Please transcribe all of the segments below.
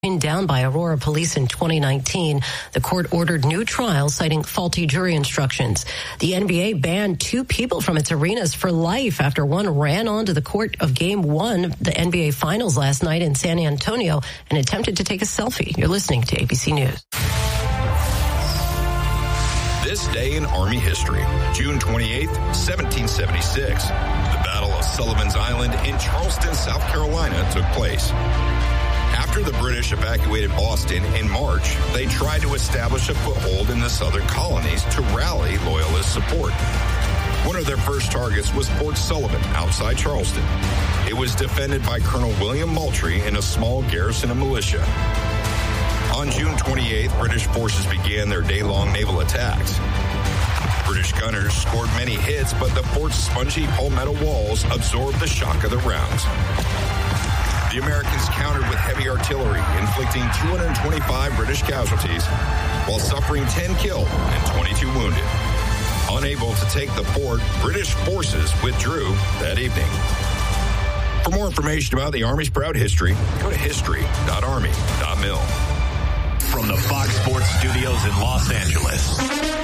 pinned down by Aurora police in 2019. The court ordered new trials citing faulty jury instructions. The NBA banned 2 people from its arenas for life after one ran onto the court of Game 1 of the NBA Finals last night in San Antonio and attempted to take a selfie. You're listening to ABC News. This day in Army history, June 28, 1776. The Battle of Sullivan's Island in Charleston, South Carolina took place. After the British evacuated Boston in March, they tried to establish a foothold in the southern colonies to rally Loyalist support. One of their first targets was Fort Sullivan outside Charleston. It was defended by Colonel William Moultrie and a small garrison of militia. On June 28th, British forces began their day-long naval attacks. British gunners scored many hits, but the fort's spongy palmetto walls absorbed the shock of the rounds. The Americans countered with heavy artillery, inflicting 225 British casualties, while suffering 10 killed and 22 wounded. Unable to take the fort, British forces withdrew that evening. For more information about the Army's proud history, go to history.army.mil. From the Fox Sports Studios in Los Angeles,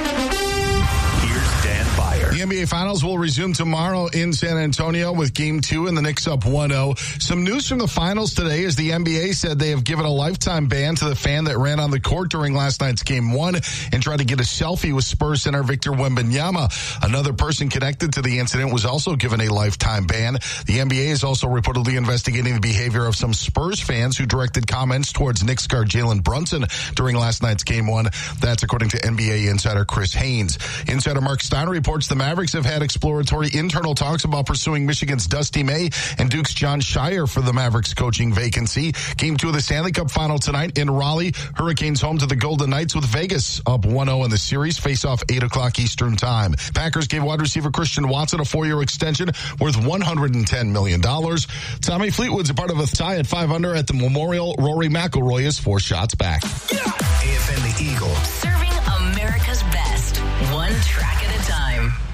here's Dan Byer. The NBA Finals will resume tomorrow in San Antonio with Game 2 and the Knicks up 1-0. Some news from the Finals today is the NBA said they have given a lifetime ban to the fan that ran on the court during last night's Game 1 and tried to get a selfie with Spurs center Victor Wembanyama. Another person connected to the incident was also given a lifetime ban. The NBA is also reportedly investigating the behavior of some Spurs fans who directed comments towards Knicks guard Jalen Brunson during last night's Game 1. That's according to NBA insider Chris Haynes. Insider Mark Stein reports the Mavericks have had exploratory internal talks about pursuing Michigan's Dusty May and Duke's John Shire for the Mavericks coaching vacancy. Game 2 of the Stanley Cup final tonight in Raleigh. Hurricanes home to the Golden Knights with Vegas up 1-0 in the series. Face off 8 o'clock Eastern time. Packers gave wide receiver Christian Watson a 4-year extension worth $110 million. Tommy Fleetwood's a part of a tie at 5 under at the Memorial. Rory McIlroy is 4 shots back. AFN the Eagle. Serving America's best, one track at a time.